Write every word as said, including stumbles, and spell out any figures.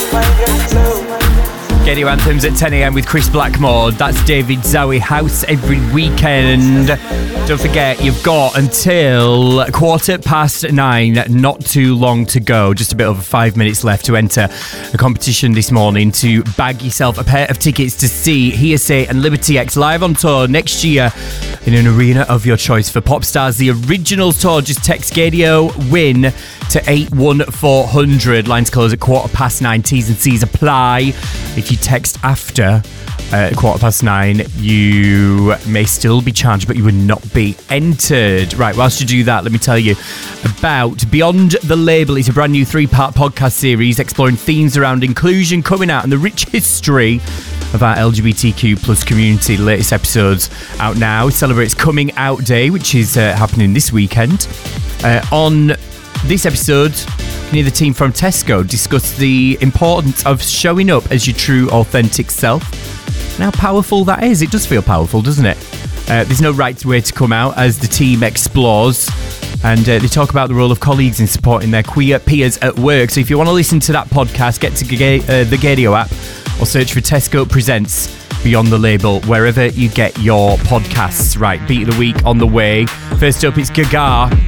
Radio Anthems at ten a.m. with Chris Blackmore. That's David Zowie House every weekend. Don't forget, you've got until quarter past nine, not too long to go. Just a bit over five minutes left to enter the competition this morning to bag yourself a pair of tickets to see Hearsay and Liberty X live on tour next year in an arena of your choice. For Popstars, the Originals tour, just text Gadio WIN to eight one four hundred. Lines close at quarter past nine. T's and C's apply. If you text after uh, quarter past nine, you may still be charged, but you would not be entered. Right, whilst you do that, let me tell you about Beyond the Label. It's a brand new three-part podcast series exploring themes around inclusion, coming out, and the rich history of our L G B T Q plus community. The latest episodes out now. It celebrates Coming Out Day, which is uh, happening this weekend. Uh, on this episode, near the team from Tesco discuss the importance of showing up as your true, authentic self and how powerful that is. It does feel powerful, doesn't it? Uh, there's no right way to come out as the team explores, and uh, they talk about the role of colleagues in supporting their queer peers at work. So if you want to listen to that podcast, get to G- uh, the Gadio app or search for Tesco Presents Beyond the Label wherever you get your podcasts. Right, beat of the week on the way. First up, it's Gaga.